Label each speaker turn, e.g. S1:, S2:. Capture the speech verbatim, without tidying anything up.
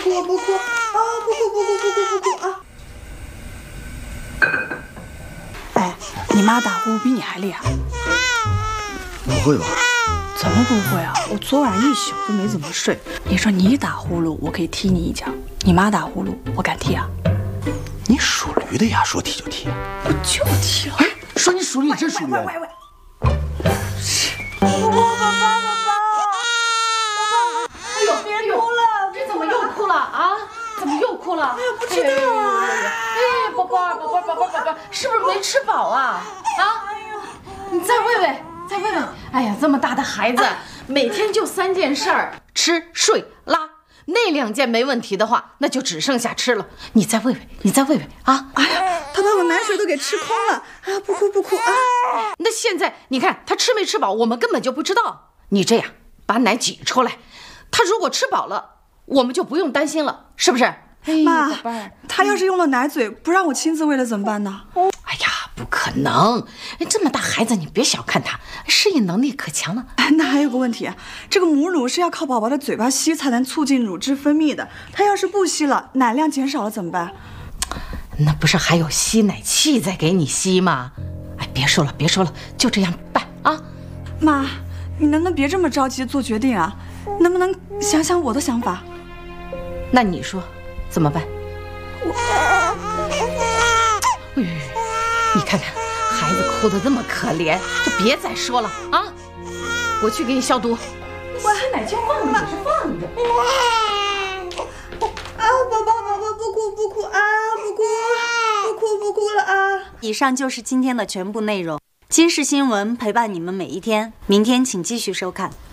S1: 哭不哭啊，不哭不哭不哭不哭啊！
S2: 哎，你妈打呼噜比你还厉害？
S3: 不会吧？
S2: 怎么不会啊？我昨晚一宿都没怎么睡。你说你打呼噜，我可以踢你一脚；你妈打呼噜，我敢踢啊？
S3: 你属驴的呀，说踢就踢。
S2: 我就踢了。
S3: 哎，说你属驴，真属驴。
S2: 喂喂喂！宝宝宝宝宝宝！
S4: 哎呦，别哭了！这怎么又哭了啊？怎么又哭了？
S2: 哎呀，不知道啊！
S4: 哎，宝贝儿，宝贝儿，宝贝儿，宝贝儿，是不是没吃饱啊？啊！哎呀，你再喂喂，再喂喂。哎呀，这么大的孩子，每天就三件事儿：吃、睡、拉。那两件没问题的话，那就只剩下吃了。你再喂喂，你再喂喂啊！
S1: 哎呀，他把我奶水都给吃空了啊！不哭不哭啊！
S4: 那现在你看他吃没吃饱，我们根本就不知道。你这样把奶挤出来，他如果吃饱了，我们就不用担心了，是不是？
S1: 哎、妈，他要是用了奶嘴，不让我亲自喂了怎么办呢？
S4: 哎呀，不可能！这么大孩子，你别小看他，适应能力可强了。
S1: 那还有个问题，这个母乳是要靠宝宝的嘴巴吸才能促进乳汁分泌的，他要是不吸了，奶量减少了怎么办？
S4: 那不是还有吸奶器在给你吸吗？哎，别说了，别说了，就这样办啊！
S1: 妈，你能不能别这么着急做决定啊？能不能想想我的想法？
S4: 那你说怎么办？我，哎，你看看孩子哭得这么可怜，就别再说了啊！我去给你消毒。吸奶就放着，是放着。
S1: 啊，宝宝宝宝不哭不哭啊，不哭不哭不哭了啊！
S5: 以上就是今天的全部内容。今世新闻陪伴你们每一天，明天请继续收看。